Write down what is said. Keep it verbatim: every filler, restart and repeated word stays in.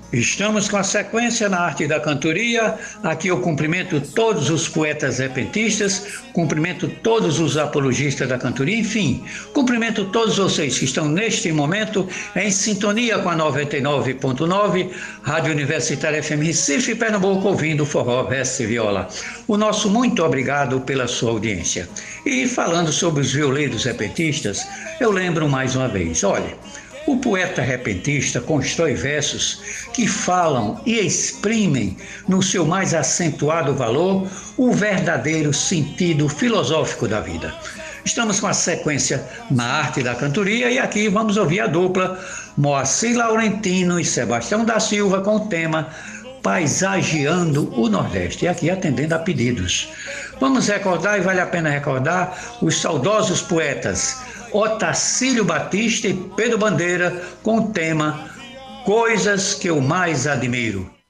Estamos com a sequência na arte da cantoria. Aqui eu cumprimento todos os poetas repentistas, cumprimento todos os apologistas da cantoria, enfim, cumprimento todos vocês que estão neste momento em sintonia com a noventa e nove ponto nove, Rádio Universitária F M Recife, Pernambuco, ouvindo forró, verso e viola. O nosso muito obrigado pela sua audiência. E falando sobre os violeiros repentistas, eu lembro mais uma vez, olha, o poeta repentista constrói versos que falam e exprimem, no seu mais acentuado valor, o verdadeiro sentido filosófico da vida. Estamos com a sequência na arte da cantoria e aqui vamos ouvir a dupla Moacir Laurentino e Sebastião da Silva com o tema Paisagiando o Nordeste, e aqui atendendo a pedidos. Vamos recordar, e vale a pena recordar, os saudosos poetas Otacílio Batista e Pedro Bandeira com o tema Coisas que eu mais admiro.